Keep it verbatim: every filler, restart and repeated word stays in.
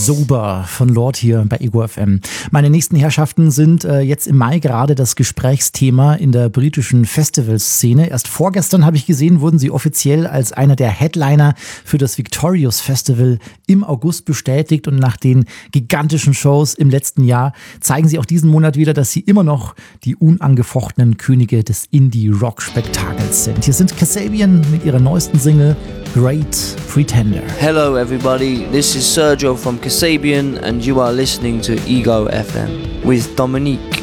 Sober von Lord hier bei Ego F M. Meine nächsten Herrschaften sind äh, jetzt im Mai gerade das Gesprächsthema in der britischen Festivalszene. Erst vorgestern habe ich gesehen, wurden sie offiziell als einer der Headliner für das Victorious Festival im August bestätigt. Und nach den gigantischen Shows im letzten Jahr zeigen sie auch diesen Monat wieder, dass sie immer noch die unangefochtenen Könige des Indie-Rock-Spektakels sind. Hier sind Kasabian mit ihrer neuesten Single Great Pretender. Hello everybody, this is Sergio from Kasabian and you are listening to Ego F M with Dominique.